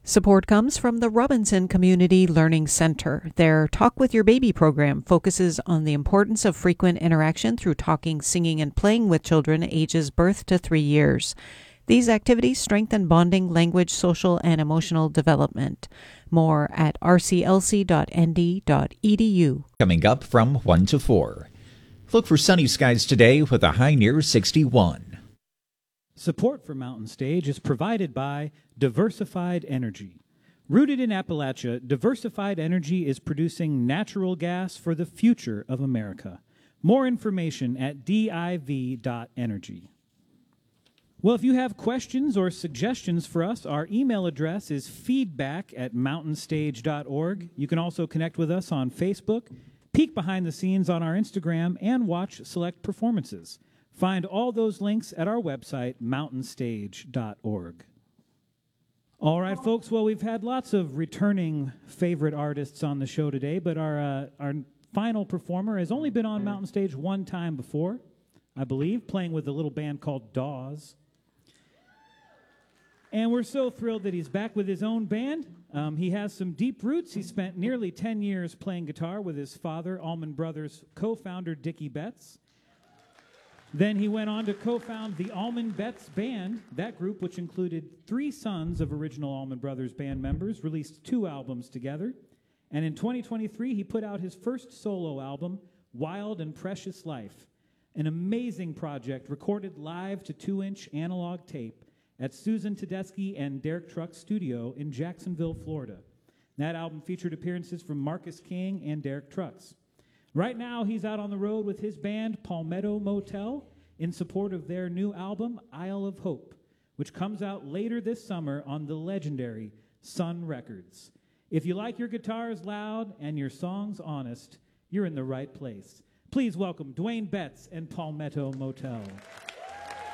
Support comes from the Robinson Community Learning Center. Their Talk with Your Baby program focuses on the importance of frequent interaction through talking, singing, and playing with children ages birth to 3 years. These activities strengthen bonding, language, social, and emotional development. More at rclc.nd.edu. Coming up from 1 to 4. Look for sunny skies today with a high near 61. Support for Mountain Stage is provided by Diversified Energy. Rooted in Appalachia, Diversified Energy is producing natural gas for the future of America. More information at div.energy. Well, if you have questions or suggestions for us, our email address is feedback@mountainstage.org. You can also connect with us on Facebook, peek behind the scenes on our Instagram, and watch select performances. Find all those links at our website, mountainstage.org. All right, folks, well, we've had lots of returning favorite artists on the show today, but our final performer has only been on Mountain Stage one time before, I believe, playing with a little band called Dawes. And we're so thrilled that he's back with his own band. He has some deep roots. He spent nearly 10 years playing guitar with his father, Allman Brothers co-founder Dickie Betts. Then he went on to co-found the Allman Betts Band. That group, which included 3 sons of original Allman Brothers band members, released 2 albums together. And in 2023, he put out his first solo album, Wild and Precious Life, an amazing project recorded live to 2-inch analog tape at Susan Tedeschi and Derek Truck's studio in Jacksonville, Florida. That album featured appearances from Marcus King and Derek Trucks. Right now, he's out on the road with his band, Palmetto Motel, in support of their new album, Isle of Hope, which comes out later this summer on the legendary Sun Records. If you like your guitars loud and your songs honest, you're in the right place. Please welcome Dwayne Betts and Palmetto Motel.